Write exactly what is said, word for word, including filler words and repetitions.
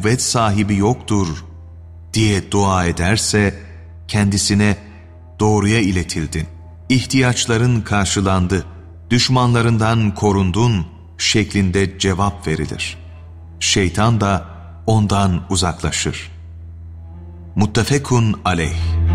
kuvvet sahibi yoktur diye dua ederse kendisine doğruya iletildin, ihtiyaçların karşılandı, düşmanlarından korundun şeklinde cevap verilir. Şeytan da ondan uzaklaşır. Muttefekun aleyh.